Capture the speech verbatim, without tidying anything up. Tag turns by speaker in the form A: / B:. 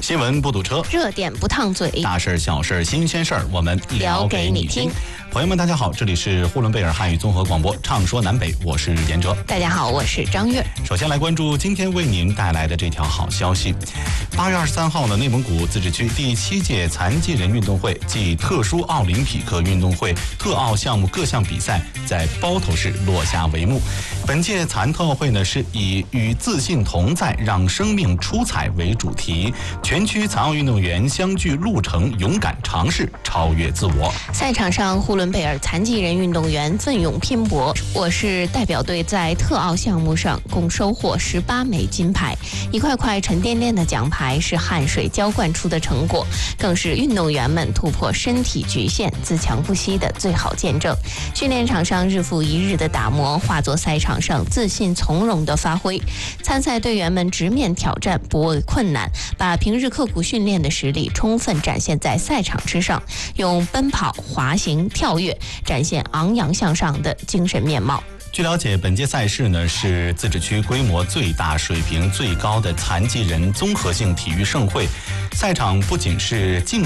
A: 新闻不堵车，
B: 热点不烫嘴，
A: 大事小事新鲜事儿，我们聊给你听。朋友们，大家好，这里是呼伦贝尔汉语综合广播，畅说南北，我是严哲。
B: 大家好，我是张悦。
A: 首先来关注今天为您带来的这条好消息。八月二十三号呢，内蒙古自治区第七届残疾人运动会暨特殊奥林匹克运动会特奥项目各项比赛在包头市落下帷幕。本届残特奥会呢是以与自信同在，让生命出彩为主题，全区残奥运动员相聚路程，勇敢尝试，超越自我。
B: 赛场上，呼伦贝尔残疾人运动员奋勇拼搏，我市代表队在特奥项目上共收获十八枚金牌，一块块沉甸甸的奖牌是汗水浇灌出的成果，更是运动员们突破身体局限、自强不息的最好见证。训练场上日复一日的打磨，化作赛场上自信从容的发挥。参赛队员们直面挑战，不畏困难，把平日刻苦训练的实力充分展现在赛场之上，用奔跑、滑行、跳跃展现昂扬向上的精神面貌。
A: 据了解，本届赛事呢是自治区规模最大、水平最高的残疾人综合性体育盛会，赛场不仅是竞